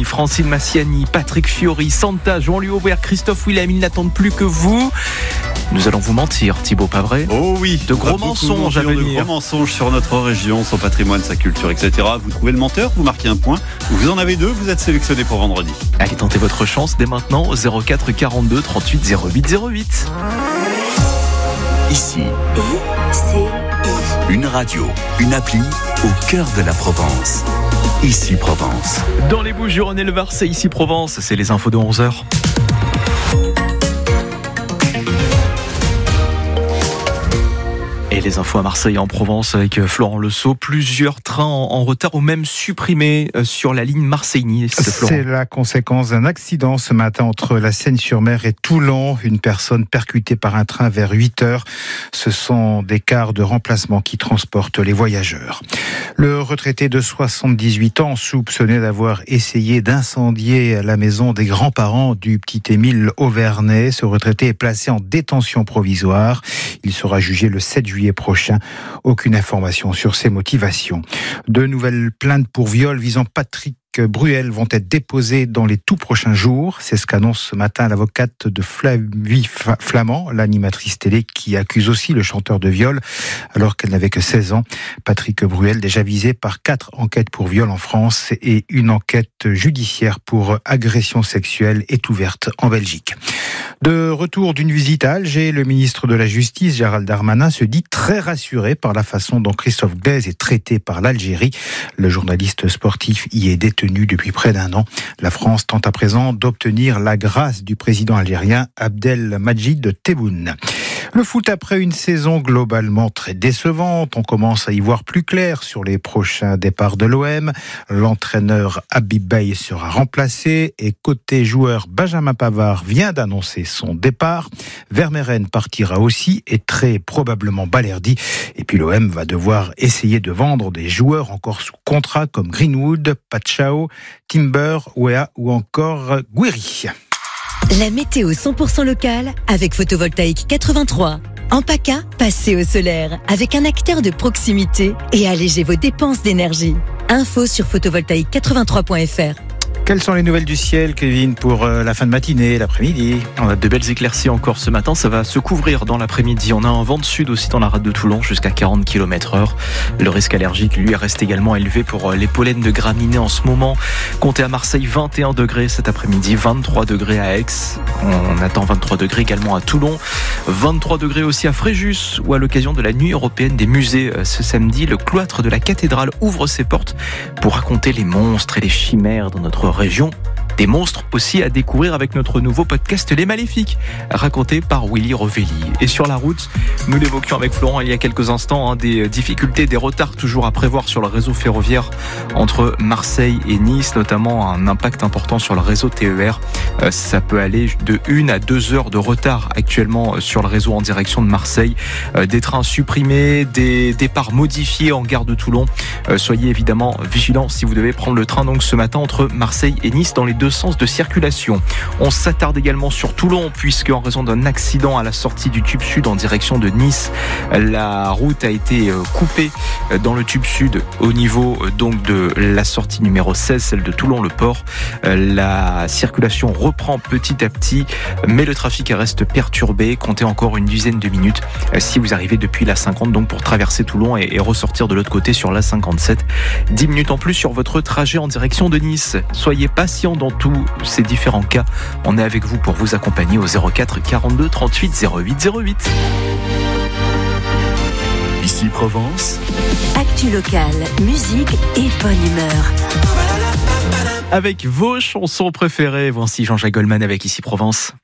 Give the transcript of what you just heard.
Anthony, Francine Massiani, Patrick Fiori, Santa, Jean-Louis Aubert, Christophe Willem, ils n'attendent plus que vous. Nous allons vous mentir, Thibaut, pas vrai ? Oh oui, de gros mensonges à venir. De gros mensonges sur notre région, son patrimoine, sa culture, etc. Vous trouvez le menteur, vous marquez un point. Vous en avez deux, vous êtes sélectionné pour vendredi. Allez, tentez votre chance dès maintenant au 04 42 38 08 08. Ici, une radio, une appli au cœur de la Provence. Ici Provence. Dans les Bouches-du-Rhône et le Var, c'est Ici Provence, c'est les infos de 11h. Et les infos à Marseille et en Provence avec Florent Lesault. Plusieurs trains en retard ou même supprimés sur la ligne Marseille-Nice. C'est la conséquence d'un accident ce matin entre la Seine-sur-Mer et Toulon. Une personne percutée par un train vers 8h. Ce sont des cars de remplacement qui transportent les voyageurs. Le retraité de 78 ans, soupçonné d'avoir essayé d'incendier la maison des grands-parents du petit Émile Auvernais. Ce retraité est placé en détention provisoire. Il sera jugé le 7 juillet prochain. Aucune information sur ses motivations. De nouvelles plaintes pour viol visant Patrick Bruel vont être déposées dans les tout prochains jours. C'est ce qu'annonce ce matin l'avocate de Flavie Flamand, l'animatrice télé qui accuse aussi le chanteur de viol alors qu'elle n'avait que 16 ans. Patrick Bruel, déjà visé par 4 enquêtes pour viol en France et une enquête judiciaire pour agression sexuelle est ouverte en Belgique. De retour d'une visite à Alger, le ministre de la Justice, Gérald Darmanin, se dit très rassuré par la façon dont Christophe Glaise est traité par l'Algérie. Le journaliste sportif y est détenu depuis près d'1 an. La France tente à présent d'obtenir la grâce du président algérien Abdelmadjid Tebboune. Le foot après une saison globalement très décevante, on commence à y voir plus clair sur les prochains départs de l'OM. L'entraîneur Habib Beye sera remplacé et côté joueur, Benjamin Pavard vient d'annoncer son départ. Vermeeren partira aussi et très probablement Balerdi. Et puis l'OM va devoir essayer de vendre des joueurs encore sous contrat comme Greenwood, Pachao, Timber, Wea ou encore Guiri. La météo 100% locale avec Photovoltaïque 83. En PACA, passez au solaire avec un acteur de proximité et allégez vos dépenses d'énergie. Info sur photovoltaïque83.fr. Quelles sont les nouvelles du ciel, Kevin, pour la fin de matinée, l'après-midi ? On a de belles éclaircies encore ce matin, ça va se couvrir dans l'après-midi. On a un vent de sud aussi dans la rade de Toulon jusqu'à 40 km/h. Le risque allergique, lui, reste également élevé pour les pollens de graminées en ce moment. Comptez à Marseille 21 degrés cet après-midi, 23 degrés à Aix. On attend 23 degrés également à Toulon. 23 degrés aussi à Fréjus, où à l'occasion de la nuit européenne des musées ce samedi, le cloître de la cathédrale ouvre ses portes pour raconter les monstres et les chimères dans notre région. Des monstres aussi à découvrir avec notre nouveau podcast Les Maléfiques, raconté par Willy Rovelli. Et sur la route, nous l'évoquions avec Florent il y a quelques instants, des difficultés, des retards toujours à prévoir sur le réseau ferroviaire entre Marseille et Nice, notamment un impact important sur le réseau TER. Ça peut aller de 1 à 2 heures de retard actuellement sur le réseau en direction de Marseille. Des trains supprimés, des départs modifiés en gare de Toulon. Soyez évidemment vigilants si vous devez prendre le train donc ce matin entre Marseille et Nice dans les deux sens de circulation. On s'attarde également sur Toulon puisque en raison d'un accident à la sortie du tube sud en direction de Nice, la route a été coupée dans le tube sud au niveau donc de la sortie numéro 16, celle de Toulon-le-Port. La circulation reprend petit à petit, mais le trafic reste perturbé. Comptez encore une dizaine de minutes si vous arrivez depuis la 50 donc pour traverser Toulon et ressortir de l'autre côté sur la 57. 10 minutes en plus sur votre trajet en direction de Nice. Soyez patients dans tous ces différents cas. On est avec vous pour vous accompagner au 04 42 38 08 08. Ici Provence. Actu locale, musique et bonne humeur. Avec vos chansons préférées, voici Jean-Jacques Goldman avec Ici Provence.